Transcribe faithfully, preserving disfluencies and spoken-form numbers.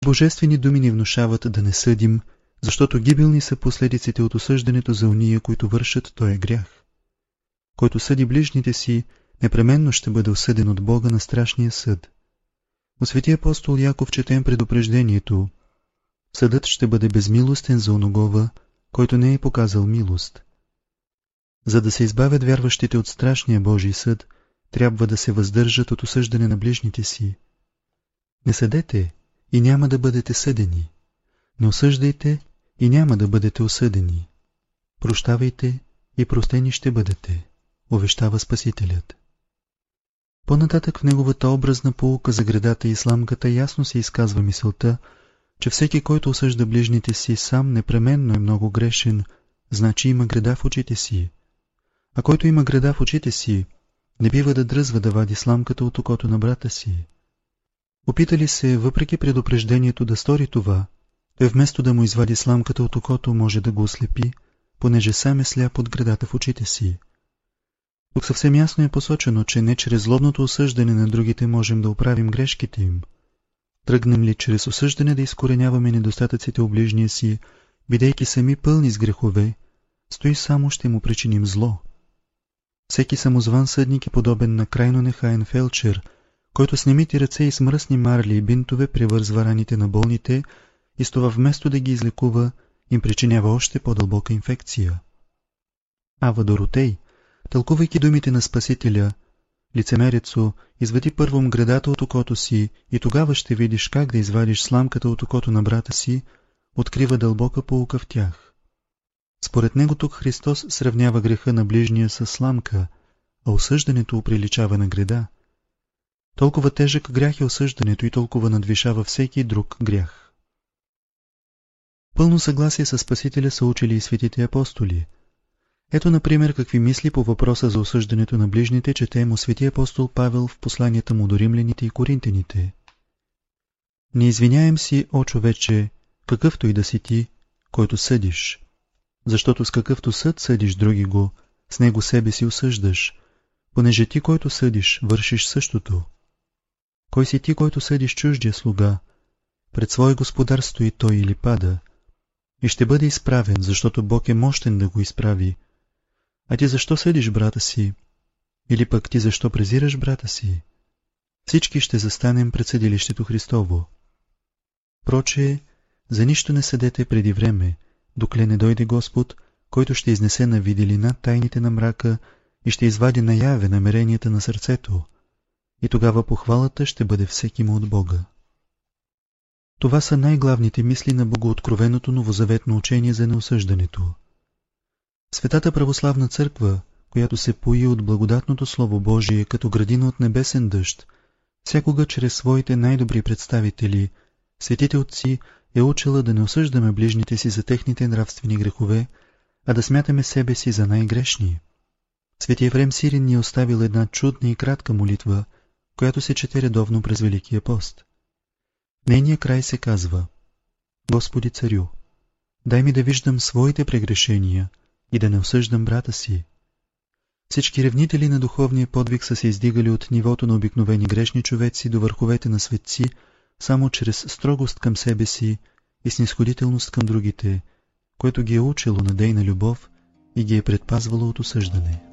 Божествени думи ни внушават да не съдим, защото гибелни са последиците от осъждането за уния, които вършат този грях. Който съди ближните си, непременно ще бъде осъден от Бога на страшния съд. У светия апостол Яков четем предупреждението: съдът ще бъде безмилостен за оногова, който не е показал милост. За да се избавят вярващите от страшния Божий съд, трябва да се въздържат от осъждане на ближните си. Не съдете и няма да бъдете съдени. Не осъждайте и няма да бъдете осъдени. Прощавайте и простени ще бъдете, увещава Спасителят. По-нататък в неговата образна поука за гредата и сламката ясно се изказва мисълта, че всеки, който осъжда ближните си, сам непременно е много грешен, значи има греда в очите си. А който има греда в очите си, не бива да дръзва да вади сламката от окото на брата си. Опита ли се, въпреки предупреждението, да стори това, той вместо да му извади сламката от окото, може да го ослепи, понеже сам е сляп от гредата в очите си. Тук съвсем ясно е посочено, че не чрез злобното осъждане на другите можем да оправим грешките им. Тръгнем ли чрез осъждане да изкореняваме недостатъците у ближния си, бидейки сами пълни с грехове, стои само ще му причиним зло. Всеки самозван съдник е подобен на крайно нехаен фелчер, който с немити ръце и с мръсни марли и бинтове превързва раните на болните и с това вместо да ги излекува, им причинява още по-дълбока инфекция. Ава Доротей, тълкувайки думите на Спасителя: лицемерецо, извади първом гредата от окото си и тогава ще видиш как да извадиш сламката от окото на брата си, открива дълбока поука в тях. Според него тук Христос сравнява греха на ближния с сламка, а осъждането оприличава на греда. Толкова тежък грях е осъждането и толкова надвишава всеки друг грях. Пълно съгласие с Спасителя са учили и светите апостоли. Ето, например, какви мисли по въпроса за осъждането на ближните четем у светия апостол Павел в посланията му до римляните и коринтяните. Не извиняем си, о човече, какъвто и да си ти, който съдиш, защото с какъвто съд съдиш други го, с него себе си осъждаш, понеже ти, който съдиш, вършиш същото. Кой си ти, който съдиш чуждия слуга? Пред свой господар стои той или пада, и ще бъде изправен, защото Бог е мощен да го изправи. А ти защо съдиш брата си? Или пък ти защо презираш брата си? Всички ще застанем пред съдилището Христово. Прочее, за нищо не съдете преди време, докле не дойде Господ, който ще изнесе на виделина тайните на мрака и ще извади наяве намеренията на сърцето, и тогава похвалата ще бъде всеки му от Бога. Това са най-главните мисли на богооткровеното новозаветно учение за неосъждането. Светата православна църква, която се пои от благодатното Слово Божие като градина от небесен дъжд, всякога чрез своите най-добри представители, светите отци, е учила да не осъждаме ближните си за техните нравствени грехове, а да смятаме себе си за най-грешни. Свети Ефрем Сирин ни е оставил една чудна и кратка молитва, която се чете редовно през Великия пост. Нейният край се казва: Господи царю, дай ми да виждам своите прегрешения и да не осъждам брата си. Всички ревнители на духовния подвиг са се издигали от нивото на обикновени грешни човеци до върховете на светци, само чрез строгост към себе си и снисходителност към другите, което ги е учило на дейна любов и ги е предпазвало от осъждане.